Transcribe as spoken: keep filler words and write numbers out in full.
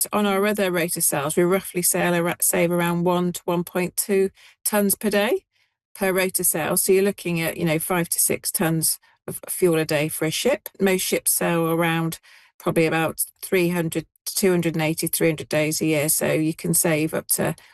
On our other rota sales, we roughly sell, save around one to one point two tons per day per rota sale. So you're looking at, you know, five to six tons of fuel a day for a ship. Most ships sail around probably about three hundred to two hundred eighty, three hundred days a year. So you can save up to